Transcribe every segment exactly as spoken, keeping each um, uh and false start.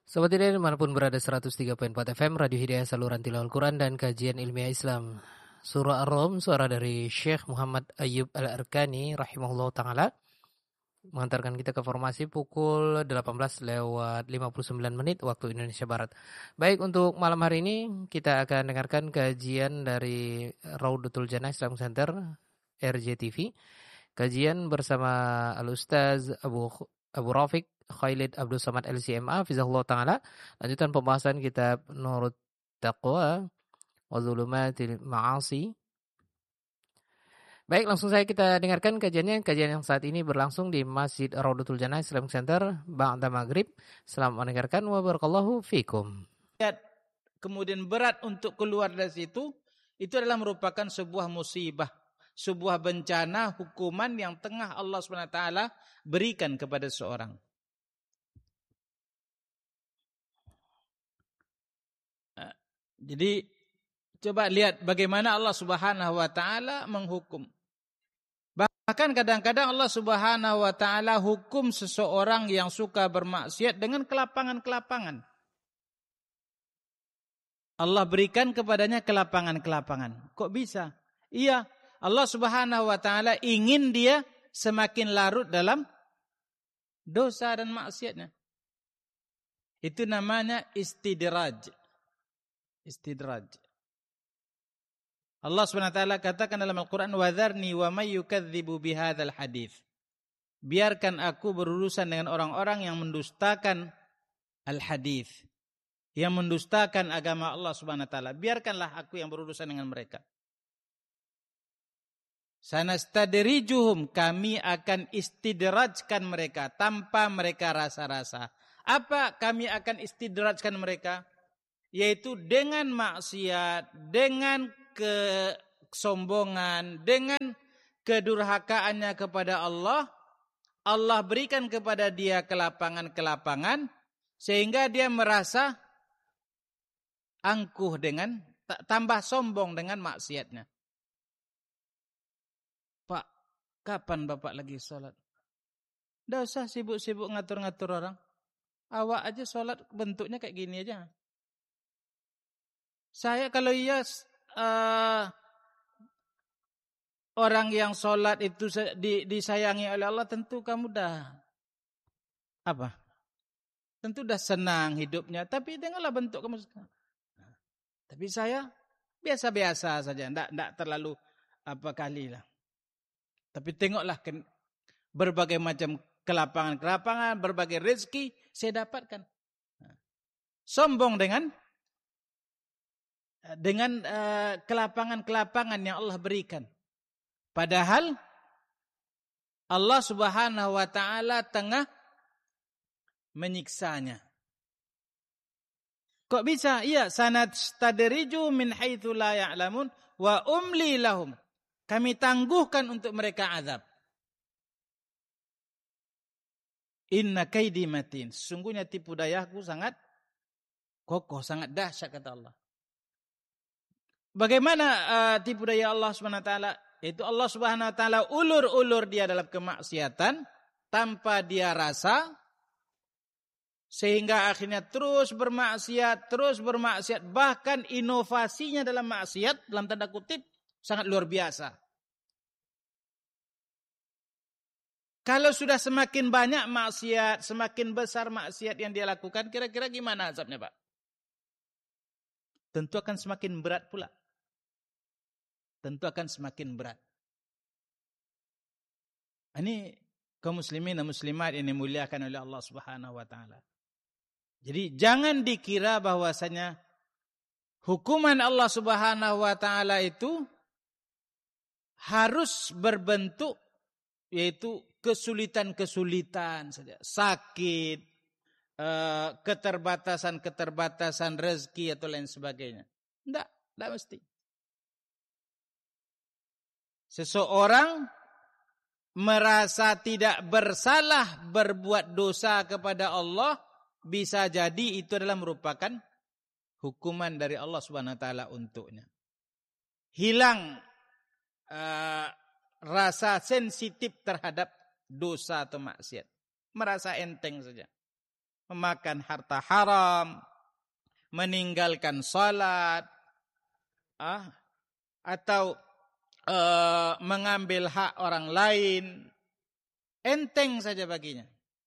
Sobat Hidayah dimanapun berada seratus tiga koma empat F M Radio Hidayah saluran tilawah Al-Quran dan kajian ilmiah Islam. Surah Ar-Rum, suara dari Syekh Muhammad Ayyub Al-Arkani rahimahullah ta'ala mengantarkan kita ke formasi pukul delapan belas lewat lima puluh sembilan menit waktu Indonesia Barat. Baik, untuk malam hari ini kita akan dengarkan kajian dari Raudatul Jannah Islam Center R J T V. Kajian bersama Al-Ustaz Abu Abu Rafiq Khalid Abdul Samad L C M A Fizahullah Ta'ala. Lanjutan pembahasan kitab Nurut Taqwa wa Zulumatil Ma'asi. Baik, langsung saya kita dengarkan kajiannya. Kajian yang saat ini berlangsung di Masjid Raudatul Jannah Islamic Center ba'da maghrib. Selamat mendengarkan wa barakallahu fikum. Kemudian berat untuk keluar dari situ, itu adalah merupakan sebuah musibah, sebuah bencana hukuman yang tengah Allah subhanahu wa taala berikan kepada seorang. Jadi coba lihat bagaimana Allah Subhanahu wa taala menghukum. Bahkan kadang-kadang Allah Subhanahu wa taala hukum seseorang yang suka bermaksiat dengan kelapangan-kelapangan. Allah berikan kepadanya kelapangan-kelapangan. Kok bisa? Iya, Allah Subhanahu wa taala ingin dia semakin larut dalam dosa dan maksiatnya. Itu namanya istidraj. Istidraj. Allah subhanahu wa taala katakan dalam Al-Quran, وَذَرْنِي وَمَنْ يُكَذِّبُ بِهَذَا الْحَدِيثِ. Biarkan aku berurusan dengan orang-orang yang mendustakan al-hadith, yang mendustakan agama Allah subhanahu wa taala. Biarkanlah aku yang berurusan dengan mereka. Sanastadrijuhum, kami akan istidrajkan mereka tanpa mereka rasa-rasa. Apa kami akan istidrajkan mereka? Yaitu dengan maksiat, dengan kesombongan, dengan kedurhakaannya kepada Allah, Allah berikan kepada dia kelapangan-kelapangan sehingga dia merasa angkuh dengan, tambah sombong dengan maksiatnya. Pak, kapan Bapak lagi sholat? Tidak usah sibuk-sibuk ngatur-ngatur orang. Awak aja sholat bentuknya kayak gini aja. Saya kalau iya uh, orang yang sholat itu disayangi oleh Allah, tentu kamu dah apa? Tentu dah senang hidupnya. Tapi dengarlah bentuk kamu sekarang. Nah, tapi saya biasa-biasa saja, tidak tidak terlalu apa kali lah. Tapi tengoklah berbagai macam kelapangan-kelapangan, berbagai rezeki saya dapatkan. Nah, sombong dengan dengan uh, kelapangan-kelapangan yang Allah berikan. Padahal Allah Subhanahu wa taala tengah menyiksanya. Kok bisa? Iya, sanastadriju min haitsu la ya'lamun wa umli lahum. Kami tangguhkan untuk mereka azab. Inna kaidi matin. Sesungguhnya tipu dayaku sangat kokoh, sangat dahsyat kata Allah. Bagaimana uh, tipu daya Allah subhanahu wa taala? Yaitu Allah subhanahu wa taala ulur-ulur dia dalam kemaksiatan tanpa dia rasa, sehingga akhirnya terus bermaksiat, terus bermaksiat, bahkan inovasinya dalam maksiat dalam tanda kutip sangat luar biasa. Kalau sudah semakin banyak maksiat, semakin besar maksiat yang dia lakukan, kira-kira gimana azabnya, Pak? Tentu akan semakin berat pula. Tentu akan semakin berat. Ini kaum muslimin dan muslimat yang dimuliakan oleh Allah Subhanahu wa taala. Jadi jangan dikira bahwasanya hukuman Allah Subhanahu wa taala itu harus berbentuk yaitu kesulitan-kesulitan saja, sakit, keterbatasan-keterbatasan rezeki atau lain sebagainya. Tidak, tidak mesti. Seseorang merasa tidak bersalah berbuat dosa kepada Allah, bisa jadi itu adalah merupakan hukuman dari Allah Subhanahu wa taala untuknya. Hilang uh, rasa sensitif terhadap dosa atau maksiat. Merasa enteng saja. memakan harta haram, meninggalkan salat, ah, atau uh, mengambil hak orang lain, enteng saja baginya.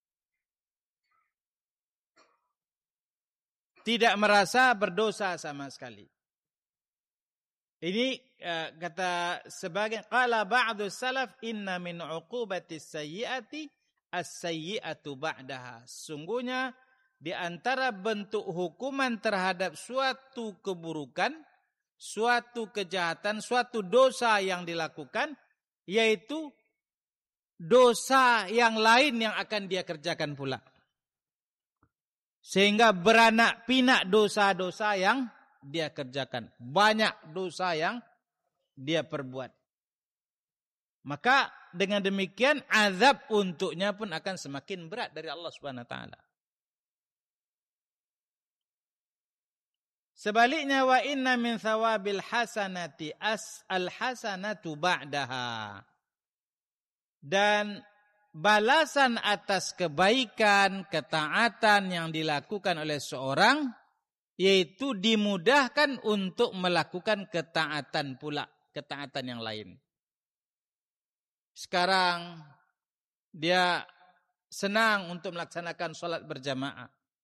Tidak merasa berdosa sama sekali. Ini uh, kata sebagian, qala ba'du salaf inna min uqubatis sayyiati as-sayyi'atu ba'daha. Sungguhnya di antara bentuk hukuman terhadap suatu keburukan, suatu kejahatan, suatu dosa yang dilakukan, yaitu dosa yang lain yang akan dia kerjakan pula. Sehingga beranak pinak dosa-dosa yang dia kerjakan. Banyak dosa yang dia perbuat. Maka dengan demikian azab untuknya pun akan semakin berat dari Allah Subhanahu wa taala. Sebaliknya, wa inna min thawabil hasanati as al hasanatu ba'daha. Dan balasan atas kebaikan, ketaatan yang dilakukan oleh seorang, yaitu dimudahkan untuk melakukan ketaatan pula, ketaatan yang lain. Sekarang dia senang untuk melaksanakan sholat berjamaah.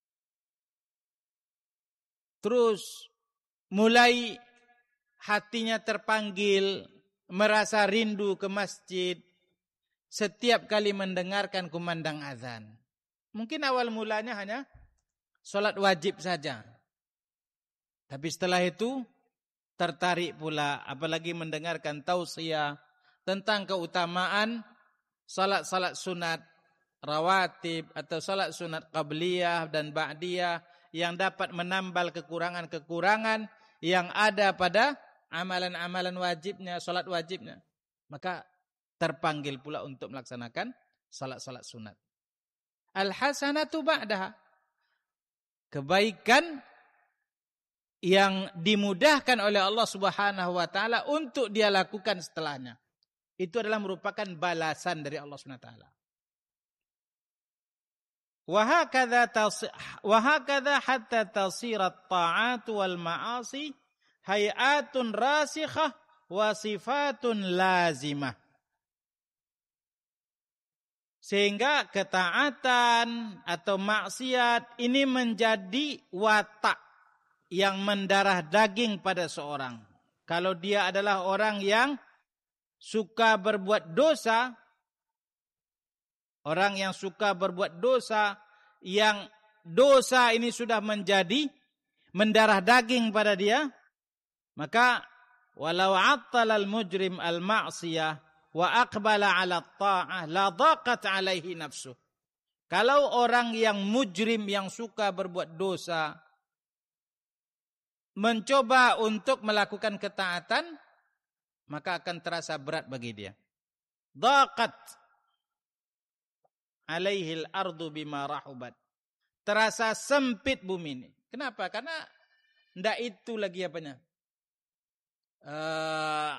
Terus mulai hatinya terpanggil, merasa rindu ke masjid setiap kali mendengarkan kumandang azan. Mungkin awal mulanya hanya sholat wajib saja. Tapi setelah itu tertarik pula, apalagi mendengarkan tausiah tentang keutamaan salat-salat sunat rawatib atau salat sunat qabliyah dan ba'diyah yang dapat menambal kekurangan-kekurangan yang ada pada amalan-amalan wajibnya, salat wajibnya. Maka terpanggil pula untuk melaksanakan salat-salat sunat. Al-hasanatu ba'daha. Kebaikan yang dimudahkan oleh Allah Subhanahu wa taala untuk dia lakukan setelahnya. Itu adalah merupakan balasan dari Allah Subhanahu wa taala. Wa hakadha wa hakadha hatta tasirat ta'at wal ma'asi hay'atun rasikhah wa sifatun lazimah. Sehingga ketaatan atau maksiat ini menjadi watak yang mendarah daging pada seorang. Kalau dia adalah orang yang suka berbuat dosa, orang yang suka berbuat dosa, yang dosa ini sudah menjadi mendarah daging pada dia, maka walau attala al-mujrim al-ma'siyah wa aqbala 'ala at-ta'ah la dhaqat 'alaihi nafsuh. Kalau orang yang mujrim yang suka berbuat dosa mencoba untuk melakukan ketaatan, maka akan terasa berat bagi dia. Dhaqat 'alaihi al-ardu bima rahubat. Terasa sempit bumi ini. Kenapa? Karena ndak itu lagi apanya? Uh,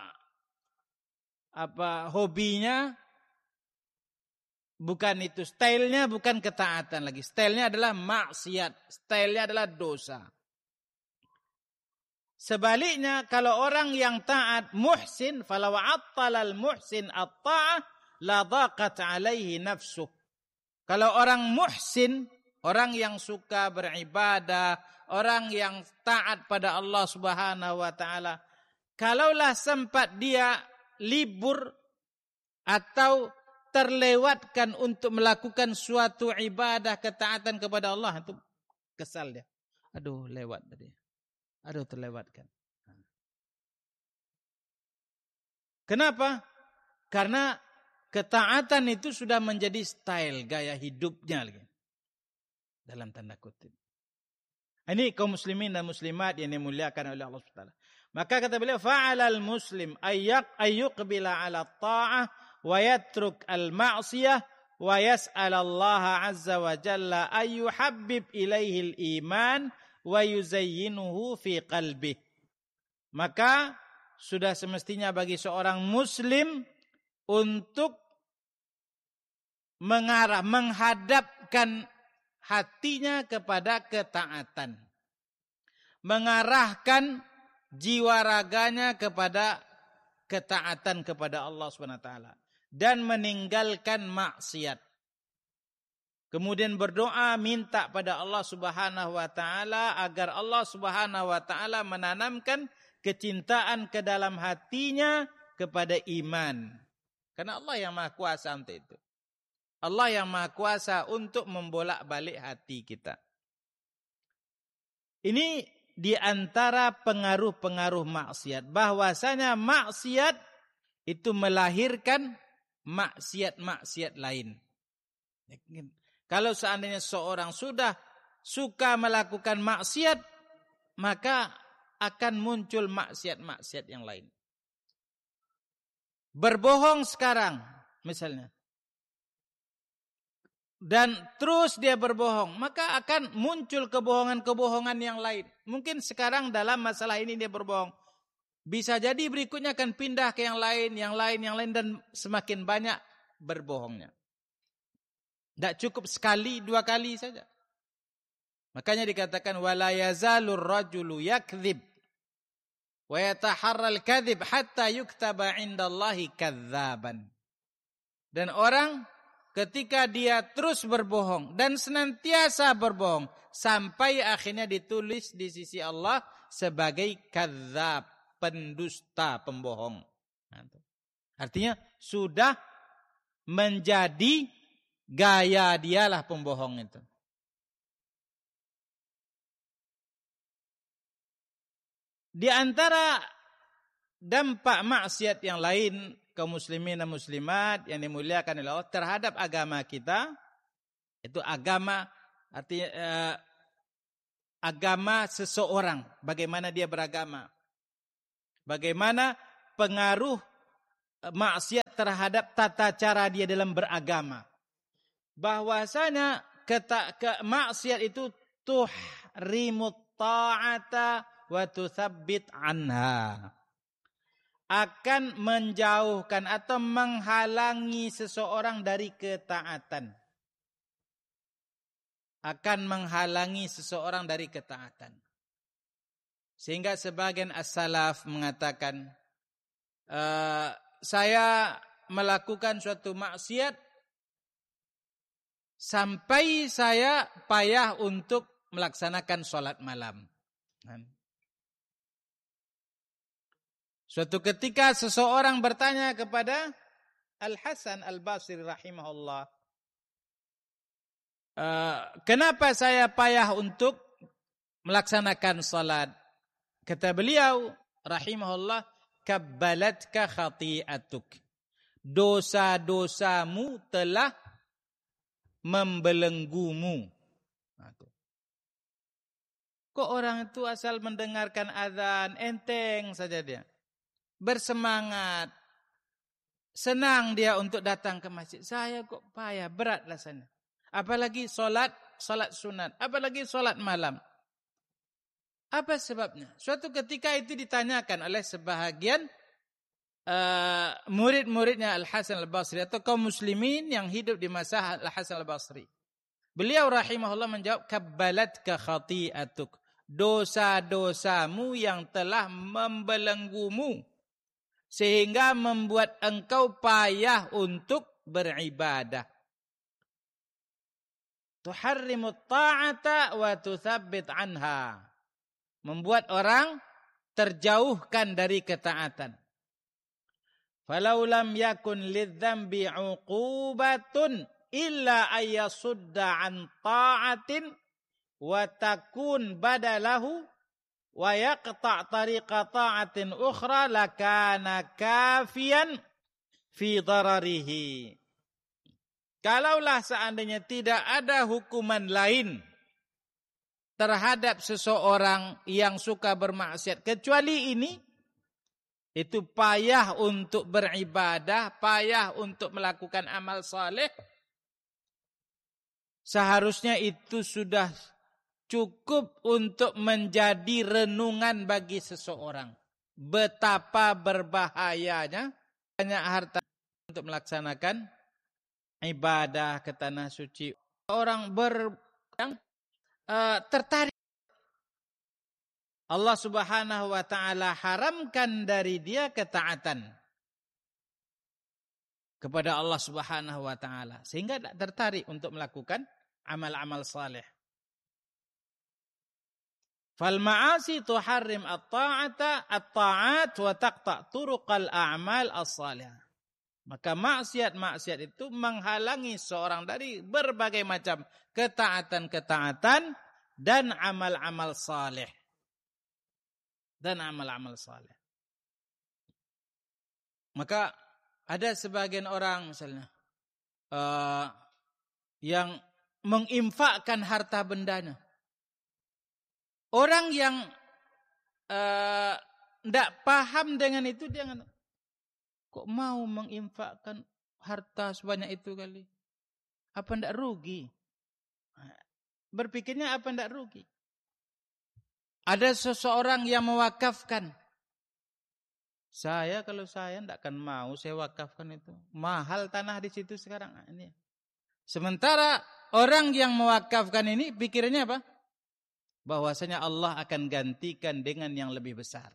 apa hobinya bukan itu, stylenya bukan ketaatan lagi. Stylenya adalah maksiat, stylenya adalah dosa. Sebaliknya kalau orang yang taat muhsin, falau attalal muhsin at-ta'ah la dhaqat 'alaihi nafsuh. Kalau orang muhsin, orang yang suka beribadah, orang yang taat pada Allah Subhanahu wa taala, kalaulah sempat dia libur atau terlewatkan untuk melakukan suatu ibadah ketaatan kepada Allah, itu kesal dia. Aduh, lewat tadi. Aduh, terlewatkan. Kenapa? Karena ketaatan itu sudah menjadi style, gaya hidupnya lagi. Dalam tanda kutip. Ini kaum muslimin dan muslimat yang dimuliakan oleh Allah subhanahu wa taala. Maka kata beliau, fa'alal muslim ayyak ayyuqbila 'ala ta'ah wa yatruk al-ma'siyah wa yas'al Allah 'azza wa jalla ayyuhabbib ilaihi al-iman wa yuzayyinuhu fi qalbih. Maka sudah semestinya bagi seorang muslim untuk mengarah, menghadapkan hatinya kepada ketaatan. Mengarahkan jiwa raganya kepada ketaatan kepada Allah subhanahu wa taala. Dan meninggalkan maksiat. Kemudian berdoa minta pada Allah subhanahu wa ta'ala agar Allah subhanahu wa ta'ala menanamkan kecintaan ke dalam hatinya kepada iman. Karena Allah yang maha kuasa untuk itu. Allah yang maha kuasa untuk membolak-balik hati kita. Ini di antara pengaruh-pengaruh maksiat. Bahwasanya maksiat itu melahirkan maksiat-maksiat lain. Kalau seandainya seorang sudah suka melakukan maksiat, maka akan muncul maksiat-maksiat yang lain. Berbohong sekarang, misalnya. Dan terus dia berbohong, maka akan muncul kebohongan-kebohongan yang lain. Mungkin sekarang dalam masalah ini dia berbohong. Bisa jadi berikutnya akan pindah ke yang lain, yang lain, yang lain, dan semakin banyak berbohongnya. Tidak cukup sekali, dua kali saja. Makanya dikatakan wala yazalur rajulu yakdzib wa yataharral kadzib hatta yuktaba 'indallahi kadzaban. Dan orang ketika dia terus berbohong dan senantiasa berbohong sampai akhirnya ditulis di sisi Allah sebagai kadzab, pendusta, pembohong. Artinya sudah menjadi gaya dialah pembohong itu. Di antara dampak maksiat yang lain kaum muslimin dan muslimat yang dimuliakan oleh Allah terhadap agama kita, itu agama artinya eh, agama seseorang, bagaimana dia beragama, bagaimana pengaruh maksiat terhadap tata cara dia dalam beragama. Bahwasanya kata ke maksiat itu tuhrimut ta'ata wa tutsabbit anha, akan menjauhkan atau menghalangi seseorang dari ketaatan. Akan menghalangi seseorang dari ketaatan. Sehingga sebagian as-salaf mengatakan, e, saya melakukan suatu maksiat sampai saya payah untuk melaksanakan sholat malam. Suatu ketika seseorang bertanya kepada Al-Hasan Al-Basri rahimahullah, e, kenapa saya payah untuk melaksanakan salat? Kata beliau rahimahullah, kabbalatka khati'atuk, dosa-dosamu telah membelenggumu. Kok orang itu asal mendengarkan azan enteng saja dia, bersemangat, senang dia untuk datang ke masjid. Saya kok payah, berat rasanya. Apalagi solat, solat sunat, apalagi solat malam. Apa sebabnya? Suatu ketika itu ditanyakan oleh sebahagian uh, murid-muridnya Al-Hasan Al-Basri atau kaum muslimin yang hidup di masa Al-Hasan Al-Basri. Beliau rahimahullah menjawab, kabbalatka khati'atuk, dosa-dosamu yang telah membelenggumu sehingga membuat engkau payah untuk beribadah. Tuharrimut ta'ata wa tutsabbit anha, membuat orang terjauhkan dari ketaatan. Falau lam yakun lidzambi 'uqubatun illa ayyasudda an ta'atin wa takun badalahu wa yaqta' tariqa ta'atin ukhra lakana kafiyan fi dararihi. Kalaulah seandainya tidak ada hukuman lain terhadap seseorang yang suka bermaksiat kecuali ini, itu payah untuk beribadah, payah untuk melakukan amal saleh, seharusnya itu sudah cukup untuk menjadi renungan bagi seseorang. Betapa berbahayanya banyak harta untuk melaksanakan ibadah ke tanah suci. Orang ber yang uh, tertarik. Allah Subhanahu wa taala haramkan dari dia ketaatan kepada Allah Subhanahu wa taala sehingga tidak tertarik untuk melakukan amal-amal saleh. Fal ma'asi tuharrim at-ta'ata at-ta'at wa taqta' turuqal a'mal as-salihah. Maka maksiat-maksiat itu menghalangi seorang dari berbagai macam ketaatan-ketaatan dan amal-amal saleh. Dan amal-amal saleh. Maka ada sebagian orang misalnya uh, yang menginfakkan harta bendanya. Orang yang tidak uh, paham dengan itu dia ngatakan, kok mau menginfakkan harta sebanyak itu kali? Apa tidak rugi? Berpikirnya apa tidak rugi? Ada seseorang yang mewakafkan. Saya kalau saya tidak akan mau saya wakafkan itu. Mahal tanah di situ sekarang. Ini. Sementara orang yang mewakafkan ini pikirannya apa? Bahwasanya Allah akan gantikan dengan yang lebih besar.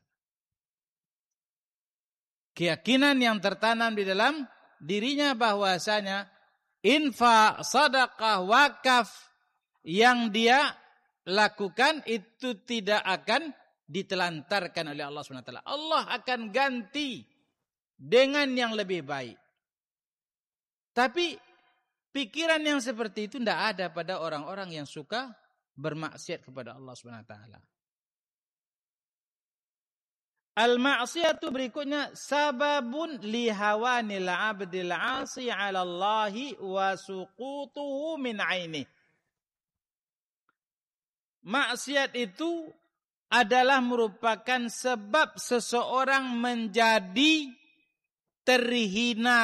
Keyakinan yang tertanam di dalam dirinya bahwasanya infak, sedekah, wakaf yang dia lakukan itu tidak akan ditelantarkan oleh Allah subhanahu wa taala. Allah akan ganti dengan yang lebih baik. Tapi pikiran yang seperti itu tidak ada pada orang-orang yang suka bermaksiat kepada Allah subhanahu wa taala. Al-ma'siyatu berikutnya sababun li hawanil 'abdil 'asi 'ala Allahi wa suqutuhu min 'aini. Maksiat itu adalah merupakan sebab seseorang menjadi terhina